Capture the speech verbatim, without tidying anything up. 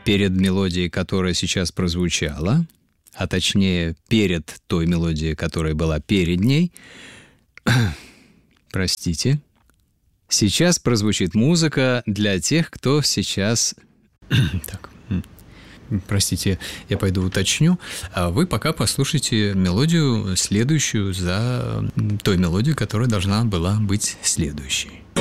перед мелодией, которая сейчас прозвучала, а точнее перед той мелодией, которая была перед ней. Простите. Сейчас прозвучит музыка для тех, кто сейчас... Так, простите, я пойду уточню. А вы пока послушайте мелодию, следующую за той мелодией, которая должна была быть следующей.